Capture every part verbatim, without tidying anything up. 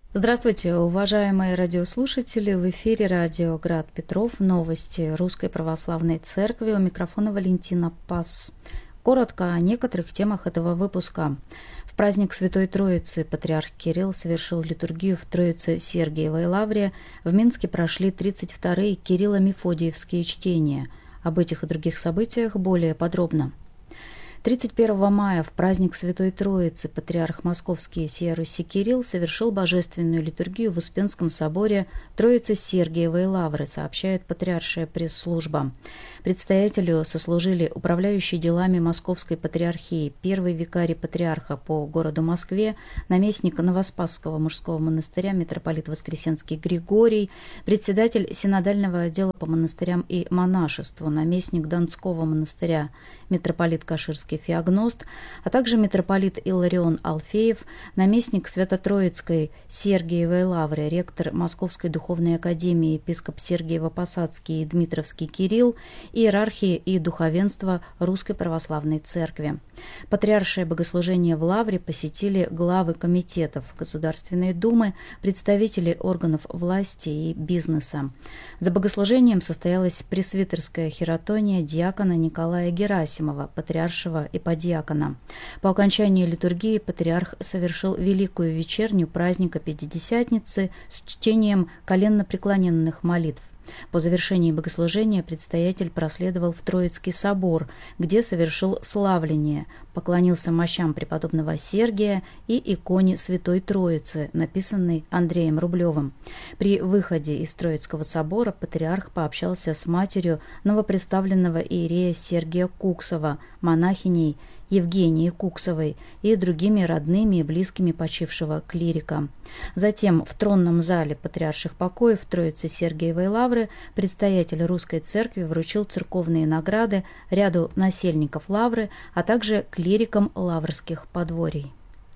Здравствуйте, уважаемые радиослушатели! В эфире радио «Град Петров». Новости Русской Православной Церкви. У микрофона Валентина Пас. Коротко о некоторых темах этого выпуска. В праздник Святой Троицы патриарх Кирилл совершил литургию в Троице-Сергиевой лавре. В Минске прошли тридцать вторые Кирилло-Мефодиевские чтения. Об этих и других событиях более подробно. тридцать первого мая в праздник Святой Троицы патриарх Московский и всея Руси Кирилл совершил божественную литургию в Успенском соборе Троицы-Сергиевой лавры, сообщает патриаршая пресс-служба. Предстоятелю сослужили управляющий делами Московской патриархии, первый викарий патриарха по городу Москве, наместник Новоспасского мужского монастыря митрополит Воскресенский Григорий, председатель синодального отдела по монастырям и монашеству, наместник Донского монастыря митрополит Каширский Феогност, а также митрополит Илларион Алфеев, наместник Свято-Троицкой Сергиевой лавры, ректор Московской духовной академии епископ Сергиево-Посадский и Дмитровский Кирилл, иерархии и духовенство Русской Православной Церкви. Патриаршее богослужение в лавре посетили главы комитетов Государственной Думы, представители органов власти и бизнеса. За богослужением состоялась пресвитерская хиротония диакона Николая Герасимова, патриаршего иподиакона. По окончании литургии патриарх совершил великую вечерню праздника Пятидесятницы с чтением коленно-преклоненных молитв. По завершении богослужения предстоятель проследовал в Троицкий собор, где совершил славление, поклонился мощам преподобного Сергия и иконе Святой Троицы, написанной Андреем Рублевым. При выходе из Троицкого собора патриарх пообщался с матерью новоприставленного иерея Сергия Куксова, монахиней Евгенией Куксовой и другими родными и близкими почившего клирика. Затем в тронном зале патриарших покоев Троицы Сергиевой лавры предстоятель Русской Церкви вручил церковные награды ряду насельников лавры, а также клирикам лаврских подворий.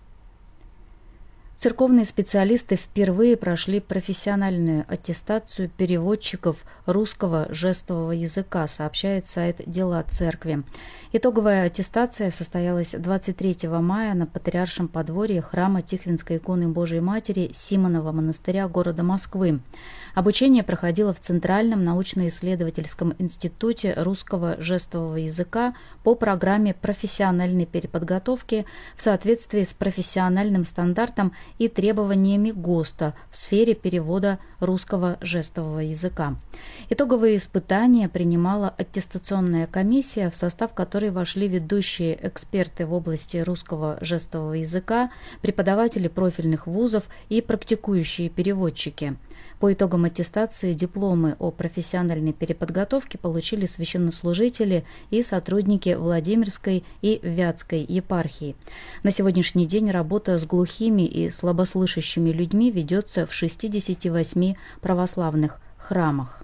Церковные специалисты впервые прошли профессиональную аттестацию переводчиков русского жестового языка, сообщает сайт «Дела Церкви». Итоговая аттестация состоялась двадцать третьего мая на Патриаршем подворье храма Тихвинской иконы Божией Матери Симонова монастыря города Москвы. Обучение проходило в Центральном научно-исследовательском институте русского жестового языка по программе профессиональной переподготовки в соответствии с профессиональным стандартом и требованиями ГОСТа в сфере перевода русского жестового языка. Итоговые испытания принимала аттестационная комиссия, в состав которой вошли ведущие эксперты в области русского жестового языка, преподаватели профильных вузов и практикующие переводчики. По итогам аттестации дипломы о профессиональной переподготовке получили священнослужители и сотрудники Владимирской и Вятской епархии. На сегодняшний день работа с глухими и слабослышащими людьми ведется в шестидесяти восьми православных храмах.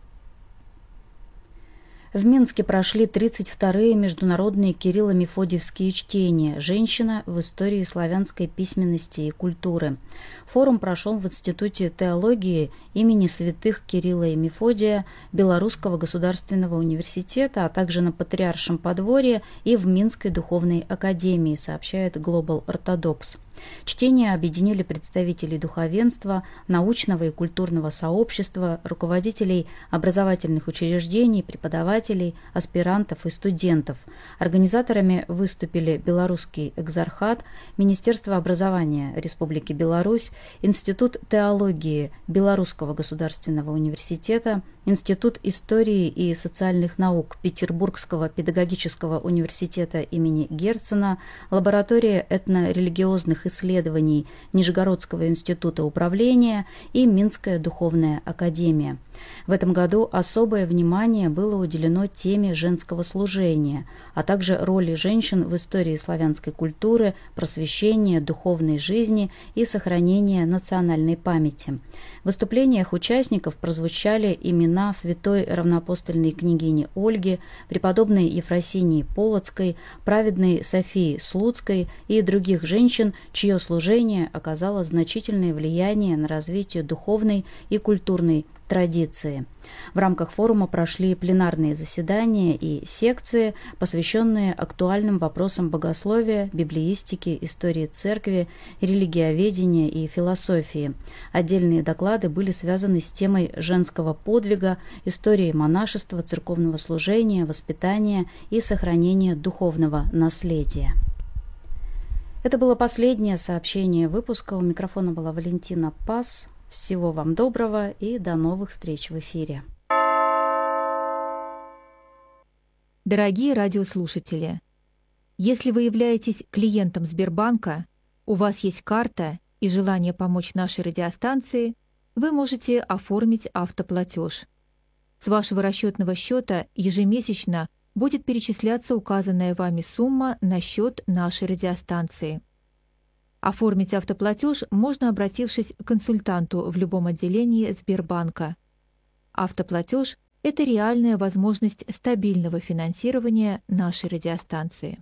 В Минске прошли тридцать вторые международные Кирилло-Мефодиевские чтения «Женщина в истории славянской письменности и культуры». Форум прошел в Институте теологии имени святых Кирилла и Мефодия Белорусского государственного университета, а также на Патриаршем подворье и в Минской духовной академии, сообщает Global Orthodox. Чтения объединили представителей духовенства, научного и культурного сообщества, руководителей образовательных учреждений, преподавателей, аспирантов и студентов. Организаторами выступили Белорусский экзархат, Министерство образования Республики Беларусь, Институт теологии Белорусского государственного университета, Институт истории и социальных наук Петербургского педагогического университета имени Герцена, лаборатория этнорелигиозных исследований Нижегородского института управления и Минская духовная академия. В этом году особое внимание было уделено теме женского служения, а также роли женщин в истории славянской культуры, просвещения, духовной жизни и сохранения национальной памяти. В выступлениях участников прозвучали имена святой равноапостольной княгини Ольги, преподобной Ефросинии Полоцкой, праведной Софии Слуцкой и других женщин, чье служение оказало значительное влияние на развитие духовной и культурной традиции. В рамках форума прошли пленарные заседания и секции, посвященные актуальным вопросам богословия, библеистики, истории церкви, религиоведения и философии. Отдельные доклады были связаны с темой женского подвига, историей монашества, церковного служения, воспитания и сохранения духовного наследия. Это было последнее сообщение выпуска. У микрофона была Валентина Пас. Всего вам доброго и до новых встреч в эфире. Дорогие радиослушатели, если вы являетесь клиентом Сбербанка, у вас есть карта и желание помочь нашей радиостанции, вы можете оформить автоплатеж. С вашего расчетного счета ежемесячно будет перечисляться указанная вами сумма на счет нашей радиостанции. Оформить автоплатеж можно, обратившись к консультанту в любом отделении Сбербанка. Автоплатеж – это реальная возможность стабильного финансирования нашей радиостанции.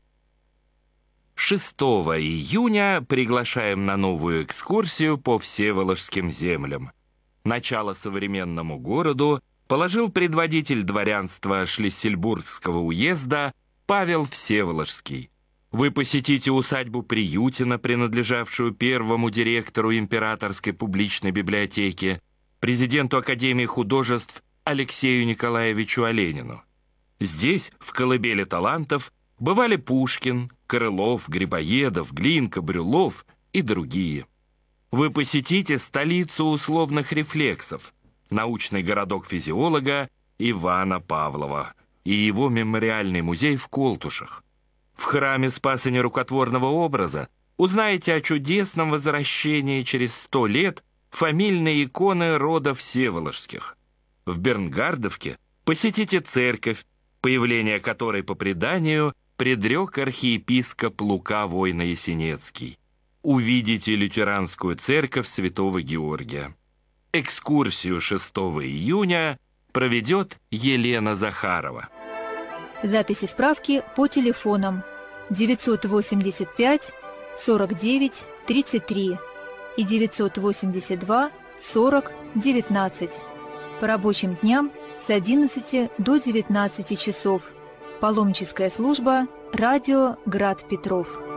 шестого июня приглашаем на новую экскурсию по Всеволожским землям. Начало современному городу положил предводитель дворянства Шлиссельбургского уезда Павел Всеволожский. Вы посетите усадьбу Приютина, принадлежавшую первому директору Императорской публичной библиотеки, президенту Академии художеств Алексею Николаевичу Оленину. Здесь, в колыбели талантов, бывали Пушкин, Крылов, Грибоедов, Глинка, Брюлов и другие. Вы посетите столицу условных рефлексов, научный городок физиолога Ивана Павлова и его мемориальный музей в Колтушах. В храме Спаса Нерукотворного образа узнаете о чудесном возвращении через сто лет фамильной иконы рода Всеволожских. В Бернгардовке посетите церковь, появление которой по преданию предрек архиепископ Лука Войно-Ясенецкий. Увидите лютеранскую церковь Святого Георгия. Экскурсию шестого июня проведет Елена Захарова. Записи справки по телефонам девятьсот восемьдесят пять сорок девять тридцать три и девятьсот восемьдесят два сорок девятнадцать. По рабочим дням с одиннадцати до девятнадцати часов. Паломническая служба «Радио Град Петров».